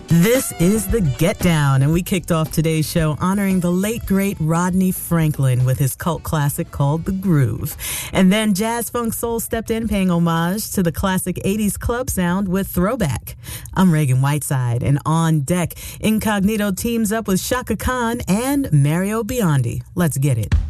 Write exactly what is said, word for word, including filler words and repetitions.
This is The Get Down, and we kicked off today's show honoring the late, great Rodney Franklin with his cult classic called The Groove. And then Jazz Funk Soul stepped in, paying homage to the classic eighties club sound with Throwback. I'm Reagan Whiteside, and on deck, Incognito teams up with Chaka Khan and Mario Biondi. Let's get it.